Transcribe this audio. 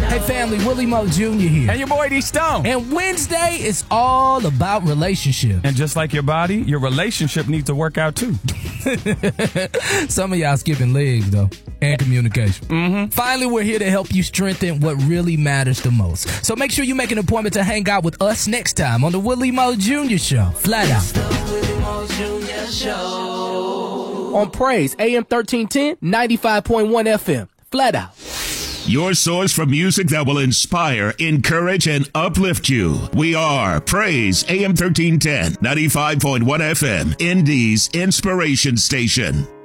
Hey family, Willie Mo Jr. here. And your boy D Stone. And Wednesday is all about relationships. And just like your body, your relationship needs to work out too. Some of y'all skipping legs though, and communication. Finally, we're here to help you strengthen what really matters the most. So make sure you make an appointment to hang out with us next time on the Willie Mo Jr. Show. Flat out. On Praise, AM 1310, 95.1 FM. Flat out. Your source for music that will inspire, encourage, and uplift you. We are Praise AM 1310, 95.1 FM, Indy's Inspiration Station.